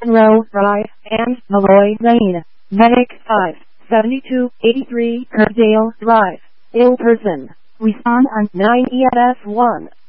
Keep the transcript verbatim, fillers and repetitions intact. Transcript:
Monroe Drive, and Malloy Lane. Medic five seventy-two eighty-three Kirkdale Drive, ill person. Respond on nine E M S one.